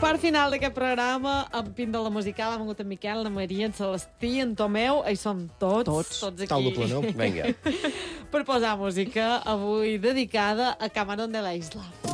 Part final d'aquest programa, en Píndola Musical, ha vengut en Miquel, la Maria, en Celestí, en Tomeu, hi som tots aquí. Taula planeu. Vinga. Per posar música, avui dedicada a Camarón de la Isla.